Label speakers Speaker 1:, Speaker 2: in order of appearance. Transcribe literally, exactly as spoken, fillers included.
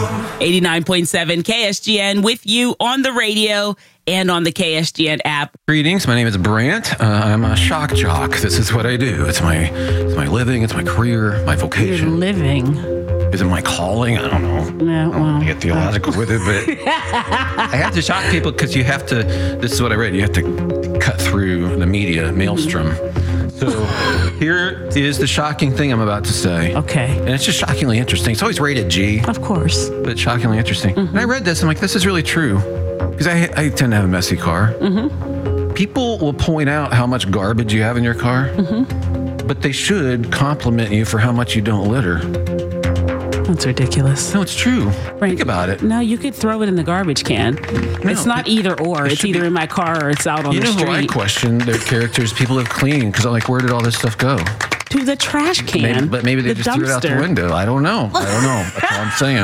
Speaker 1: eighty-nine point seven K S G N with you on the radio and on the K S G N app.
Speaker 2: Greetings, my name is Brant. Uh, I'm a shock jock. This is what I do. It's my it's my living, it's my career, my vocation.
Speaker 1: You're living.
Speaker 2: Is it my calling? I don't know.
Speaker 1: Yeah,
Speaker 2: I don't want to
Speaker 1: well,
Speaker 2: get theological with it, but I have to shock people because you have to, this is what I read, you have to cut through the media maelstrom. So here is the shocking thing I'm about to say.
Speaker 1: Okay.
Speaker 2: And it's just shockingly interesting. It's always rated G.
Speaker 1: Of course.
Speaker 2: But shockingly interesting. Mm-hmm. And I read this, I'm like, this is really true. Because I, I tend to have a messy car. Mm-hmm. People will point out how much garbage you have in your car, mm-hmm. but they should compliment you for how much you don't litter.
Speaker 1: That's ridiculous.
Speaker 2: No, it's true.
Speaker 1: Right.
Speaker 2: Think about it.
Speaker 1: No, you could throw it in the garbage can.
Speaker 2: No,
Speaker 1: it's not
Speaker 2: it,
Speaker 1: either or.
Speaker 2: it
Speaker 1: It's either
Speaker 2: be,
Speaker 1: in my car or it's out on
Speaker 2: you
Speaker 1: the
Speaker 2: know
Speaker 1: street.
Speaker 2: Who I question their characters people have cleaned because I'm like, where did all this stuff go?
Speaker 1: To the trash can.
Speaker 2: Maybe, but maybe they
Speaker 1: the
Speaker 2: just
Speaker 1: dumpster.
Speaker 2: threw it out the window. I don't know. I don't know. That's all I'm saying.